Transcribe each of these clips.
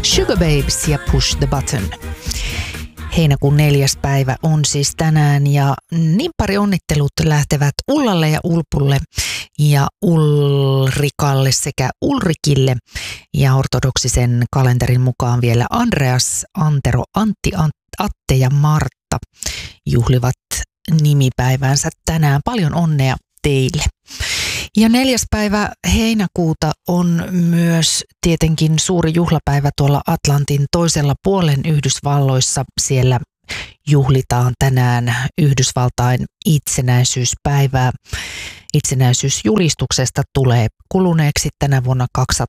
Sugar Babes ja Push the Button. Heinäkuun 4. päivä on siis tänään ja niin pari onnittelut lähtevät Ullalle ja Ulpulle ja Ulrikalle sekä Ulrikille. Ja ortodoksisen kalenterin mukaan vielä Andreas, Antero, Antti, Atte ja Martta juhlivat nimipäivänsä tänään. Paljon onnea teille. Ja 4. päivä heinäkuuta on myös tietenkin suuri juhlapäivä tuolla Atlantin toisella puolen Yhdysvalloissa. Siellä juhlitaan tänään Yhdysvaltain itsenäisyyspäivää. Itsenäisyysjulistuksesta tulee kuluneeksi tänä vuonna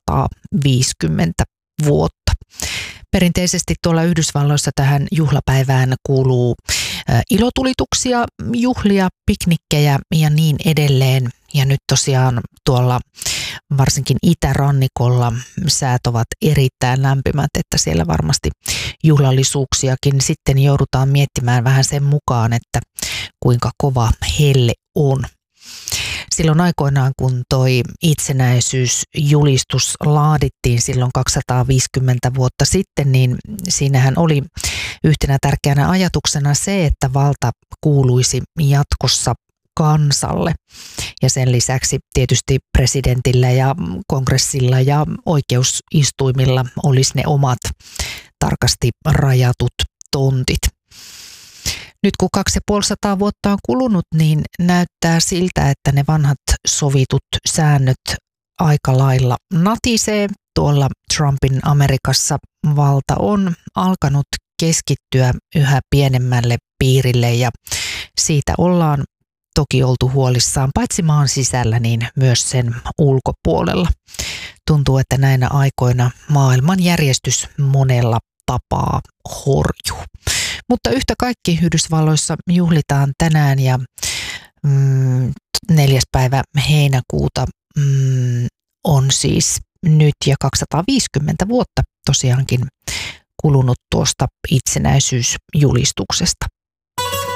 250 vuotta. Perinteisesti tuolla Yhdysvalloissa tähän juhlapäivään kuuluu ilotulituksia, juhlia, piknikkejä ja niin edelleen. Ja nyt tosiaan tuolla varsinkin itärannikolla säät ovat erittäin lämpimät, että siellä varmasti juhlallisuuksiakin sitten joudutaan miettimään vähän sen mukaan, että kuinka kova helle on. Silloin aikoinaan, kun toi itsenäisyysjulistus laadittiin silloin 250 vuotta sitten, niin siinähän oli yhtenä tärkeänä ajatuksena se, että valta kuuluisi jatkossa kansalle. Ja sen lisäksi tietysti presidentillä ja kongressilla ja oikeusistuimilla olisi ne omat tarkasti rajatut tontit. Nyt kun 250 vuotta on kulunut, niin näyttää siltä, että ne vanhat sovitut säännöt aika lailla natisee. Tuolla Trumpin Amerikassa valta on alkanut keskittyä yhä pienemmälle piirille ja siitä ollaan toki oltu huolissaan paitsi maan sisällä, niin myös sen ulkopuolella. Tuntuu, että näinä aikoina maailmanjärjestys monella tapaa horjuu. Mutta yhtä kaikki Yhdysvalloissa juhlitaan tänään ja 4. päivä heinäkuuta on siis nyt ja 250 vuotta tosiaankin kulunut tuosta itsenäisyysjulistuksesta.